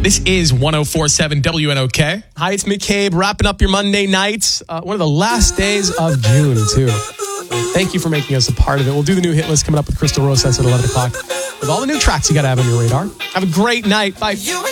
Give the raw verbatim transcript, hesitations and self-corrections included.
This is one oh four point seven W N O K. Hi, it's McCabe, wrapping up your Monday nights. Uh, one of the last days of June, too. Thank you for making us a part of it. We'll do the new hit list coming up with Crystal Rosas at eleven o'clock with all the new tracks you got to have on your radar. Have a great night. Bye.